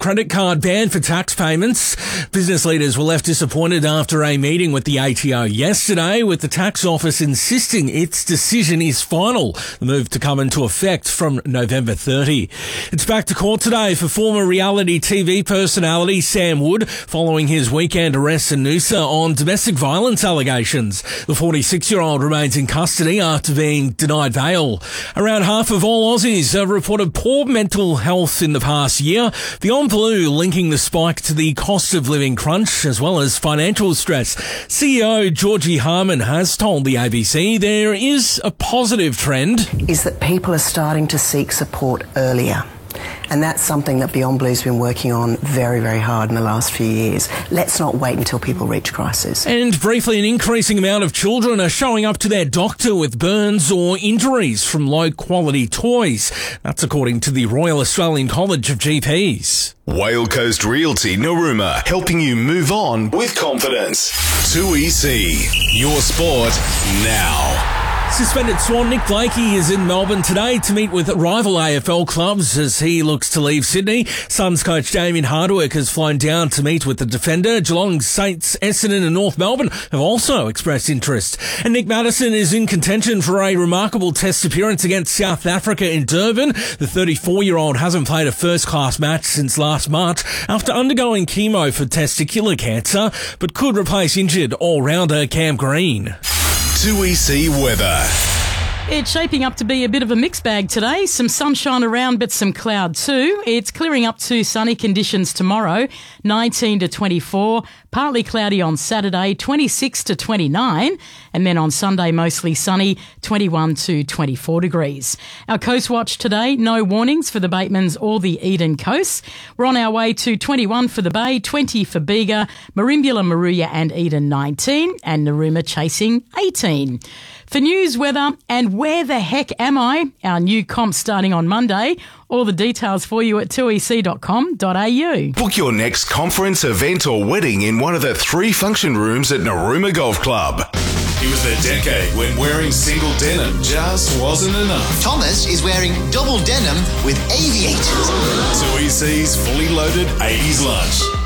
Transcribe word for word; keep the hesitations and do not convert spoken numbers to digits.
credit card banned for tax payments. Business leaders were left disappointed after a meeting with the A T O yesterday, with the tax office insisting its decision is final. The move to come into effect from November thirtieth. It's back to court today for former reality T V personality Sam Wood, following his weekend arrest in Noosa on domestic violence allegations. The forty-six-year-old remains in custody after being denied bail. Around half of all Aussies have reported poor mental health in the past year. Beyond Blue linking the spike to the cost of living crunch as well as financial stress. C E O Georgie Harman has told the A B C there is a positive trend. Is that people are starting to seek support earlier. And that's something that Beyond Blue's been working on very, very hard in the last few years. Let's not wait until people reach crisis. And briefly, an increasing amount of children are showing up to their doctor with burns or injuries from low-quality toys. That's according to the Royal Australian College of G Ps. Whale Coast Realty Narooma, helping you move on with confidence. two E C, your sport now. Suspended Swan Nick Blakey is in Melbourne today to meet with rival A F L clubs as he looks to leave Sydney. Suns coach Damien Hardwick has flown down to meet with the defender. Geelong, Saints, Essendon and North Melbourne have also expressed interest. And Nick Maddison is in contention for a remarkable test appearance against South Africa in Durban. The thirty-four-year-old hasn't played a first-class match since last March after undergoing chemo for testicular cancer, but could replace injured all-rounder Cam Green. two E C weather. It's shaping up to be a bit of a mixed bag today. Some sunshine around, but some cloud too. It's clearing up to sunny conditions tomorrow, nineteen to twenty-four. Partly cloudy on Saturday, twenty-six to twenty-nine. And then on Sunday, mostly sunny, twenty-one to twenty-four degrees. Our Coast Watch today, no warnings for the Batemans or the Eden Coast. We're on our way to twenty-one for the Bay, twenty for Bega, Merimbula, Maruya and Eden nineteen, and Narooma chasing eighteen. For news, weather, and where the heck am I? Our new comp starting on Monday. All the details for you at two e c dot com dot a u. Book your next conference, event or wedding in one of the three function rooms at Narooma Golf Club. It was the decade when wearing single denim just wasn't enough. Thomas is wearing double denim with aviators. two E C's fully loaded eighties lunch.